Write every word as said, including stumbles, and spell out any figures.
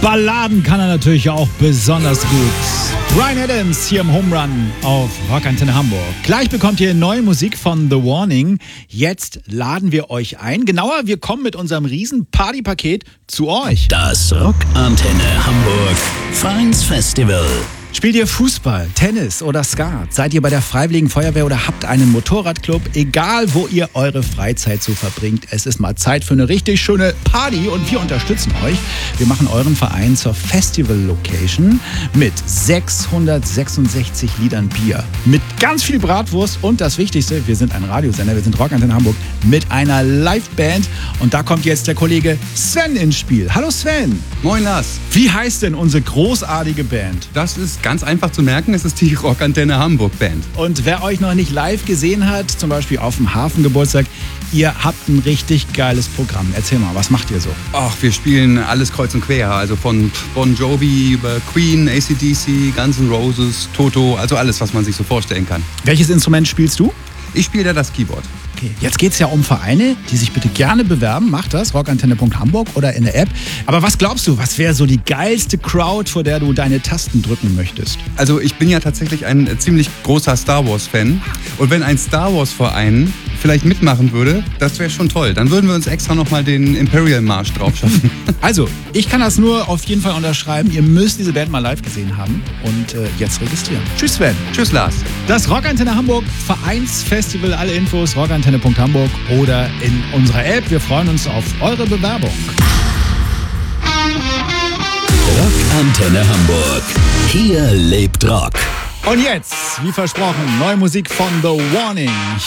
Balladen kann er natürlich auch besonders gut. Bryan Adams hier im Home Run auf Rockantenne Hamburg. Gleich bekommt ihr neue Musik von The Warning. Jetzt laden wir euch ein. Genauer, wir kommen mit unserem riesen Partypaket zu euch. Das Rockantenne Hamburg Vereinsfestival. Spielt ihr Fußball, Tennis oder Skat? Seid ihr bei der Freiwilligen Feuerwehr oder habt einen Motorradclub? Egal, wo ihr eure Freizeit so verbringt, es ist mal Zeit für eine richtig schöne Party und wir unterstützen euch. Wir machen euren Verein zur Festival-Location mit sechshundertsechsundsechzig Litern Bier, mit ganz viel Bratwurst und das Wichtigste, wir sind ein Radiosender, wir sind Rockantenne Hamburg mit einer Liveband und da kommt jetzt der Kollege Sven ins Spiel. Hallo Sven. Moin Lars. Wie heißt denn unsere großartige Band? Das ist ganz einfach zu merken, es ist die Rockantenne Hamburg Band. Und wer euch noch nicht live gesehen hat, zum Beispiel auf dem Hafengeburtstag, ihr habt ein richtig geiles Programm. Erzähl mal, was macht ihr so? Ach, wir spielen alles kreuz und quer, also von Bon Jovi über Queen, A C D C, Guns N' Roses, Toto, also alles, was man sich so vorstellen kann. Welches Instrument spielst du? Ich spiele da das Keyboard. Okay, jetzt geht es ja um Vereine, die sich bitte gerne bewerben. Macht das, rockantenne punkt hamburg oder in der App. Aber was glaubst du, was wäre so die geilste Crowd, vor der du deine Tasten drücken möchtest? Also ich bin ja tatsächlich ein ziemlich großer Star Wars-Fan. Und wenn ein Star Wars-Verein vielleicht mitmachen würde, das wäre schon toll. Dann würden wir uns extra nochmal den Imperial Marsch drauf schaffen. Also, ich kann das nur auf jeden Fall unterschreiben. Ihr müsst diese Band mal live gesehen haben. Und äh, jetzt registrieren. Tschüss Sven. Tschüss Lars. Das Rockantenne Hamburg Vereinsfestival. Alle Infos rockantenne punkt hamburg oder in unserer App. Wir freuen uns auf eure Bewerbung. Rockantenne Hamburg. Hier lebt Rock. Und jetzt, wie versprochen, neue Musik von The Warning.